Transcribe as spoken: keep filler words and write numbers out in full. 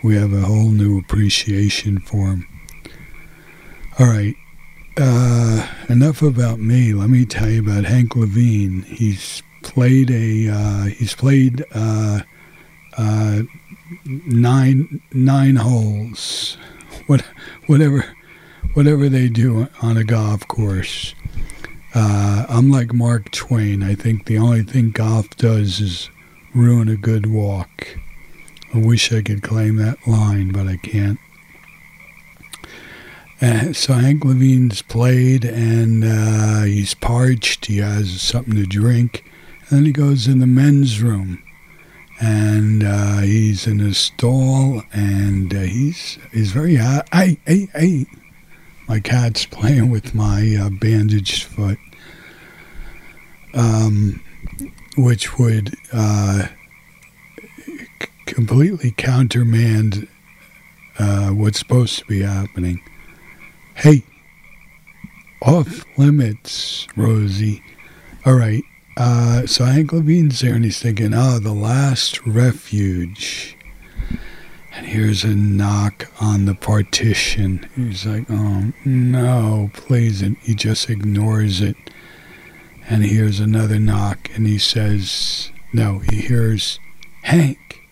we have a whole new appreciation for him. All right. Uh, enough about me. Let me tell you about Hank Levine. He's played a. Uh, he's played uh, uh, nine nine holes. What whatever whatever they do on a golf course. Uh, I'm like Mark Twain. I think the only thing golf does is ruin a good walk. I wish I could claim that line, but I can't. Uh, so Hank Levine's played, and uh, he's parched. He has something to drink. And then he goes in the men's room, and uh, he's in a stall, and uh, he's he's very hot. Hey, hey, hey. My cat's playing with my uh, bandaged foot, um, which would uh, c- completely countermand uh, what's supposed to be happening. Hey, off limits, Rosie. All right. Uh, so Hank Levine's there, and he's thinking, oh, the last refuge. And here's a knock on the partition. He's like, oh, no, please. And he just ignores it. And here's another knock, and he says, no, he hears, Hank,